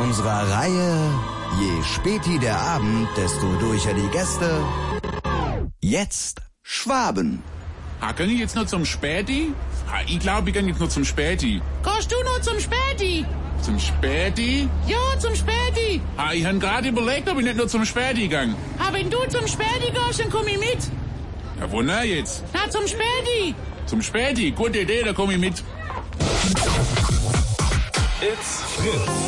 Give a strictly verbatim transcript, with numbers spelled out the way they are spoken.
unserer Reihe Je späti der Abend, desto durcher die Gäste. Jetzt Schwaben. Ha, kann ich jetzt noch zum Späti? Ha, ich glaube, ich kann jetzt noch zum Späti. Gehst du noch zum Späti? Zum Späti? Ja, zum Späti. Ha, ich habe gerade überlegt, ob ich nicht nur zum Späti gegangen. Ha, wenn du zum Späti gehst, dann komm ich mit. Ja, wo na jetzt? Na, zum Späti. Zum Späti? Gute Idee, da komme ich mit. It's Fritz.